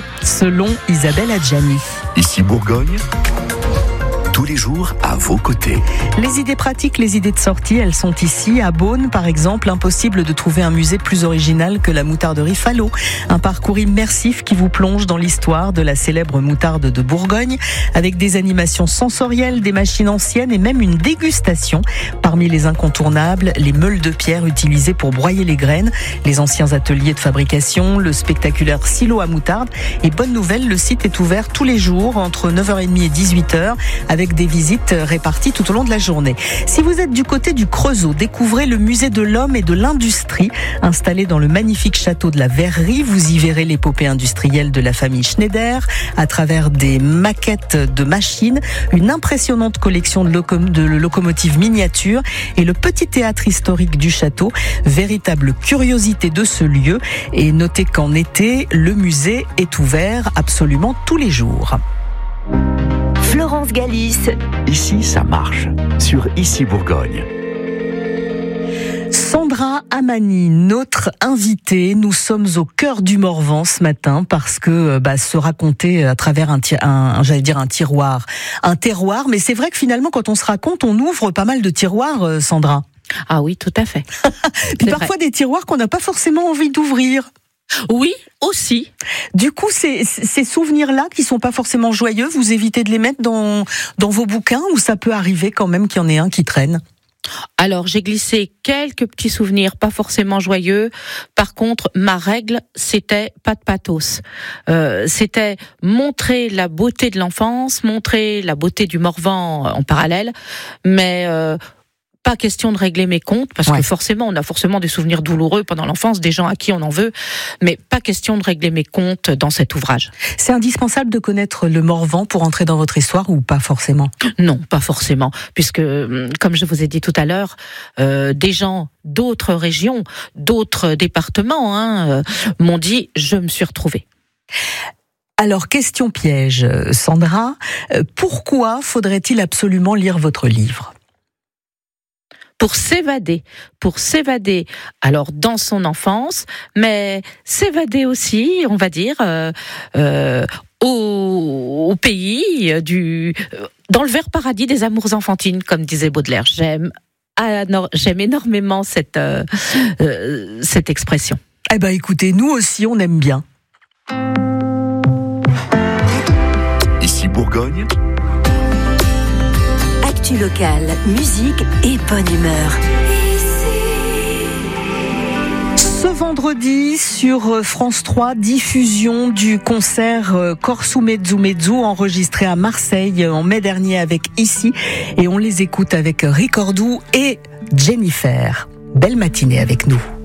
selon Isabelle Adjani. Ici Bourgogne, tous les jours à vos côtés. Les idées pratiques, les idées de sortie, elles sont ici. À Beaune, par exemple, impossible de trouver un musée plus original que la moutarderie Falot. Un parcours immersif qui vous plonge dans l'histoire de la célèbre moutarde de Bourgogne, avec des animations sensorielles, des machines anciennes et même une dégustation. Parmi les incontournables, les meules de pierre utilisées pour broyer les graines, les anciens ateliers de fabrication, le spectaculaire silo à moutarde. Et bonne nouvelle, le site est ouvert tous les jours entre 9h30 et 18h avec des visites réparties tout au long de la journée. Si vous êtes du côté du Creusot, découvrez le musée de l'homme et de l'industrie. Installé dans le magnifique château de la Verrerie, vous y verrez l'épopée industrielle de la famille Schneider à travers des maquettes de machines, une impressionnante collection de locomotives miniatures et le petit théâtre historique du château, véritable curiosité de ce lieu. Et notez qu'en été, le musée est ouvert absolument tous les jours. Florence Galis. Ici, ça marche. Sur Ici Bourgogne. Sandra Amani, notre invitée. Nous sommes au cœur du Morvan ce matin parce que se raconter à travers un tiroir, un terroir. Mais c'est vrai que finalement, quand on se raconte, on ouvre pas mal de tiroirs, Sandra. Ah oui, tout à fait. Puis parfois des tiroirs qu'on n'a pas forcément envie d'ouvrir. Oui, aussi. Du coup, ces souvenirs-là qui sont pas forcément joyeux, vous évitez de les mettre dans vos bouquins ou ça peut arriver quand même qu'il y en ait un qui traîne? Alors, j'ai glissé quelques petits souvenirs, pas forcément joyeux. Par contre, ma règle, c'était pas de pathos. C'était montrer la beauté de l'enfance, montrer la beauté du Morvan en parallèle, mais pas question de régler mes comptes, parce que forcément, on a forcément des souvenirs douloureux pendant l'enfance, des gens à qui on en veut, mais pas question de régler mes comptes dans cet ouvrage. C'est indispensable de connaître le Morvan pour entrer dans votre histoire ou pas forcément? Non, pas forcément, puisque, comme je vous ai dit tout à l'heure, des gens d'autres régions, d'autres départements m'ont dit « je me suis retrouvée ». Alors, question piège, Sandra, pourquoi faudrait-il absolument lire votre livre ? Pour s'évader, alors dans son enfance, mais s'évader aussi, on va dire, au pays dans le vert paradis des amours enfantines, comme disait Baudelaire. J'aime énormément cette expression. Eh ben, écoutez, nous aussi, on aime bien. Ici Bourgogne. Actu locale, musique et bonne humeur. Ce vendredi, sur France 3, diffusion du concert Corso Mezzo Mezzo enregistré à Marseille en mai dernier avec Ici. Et on les écoute avec Ricordou et Jennifer. Belle matinée avec nous.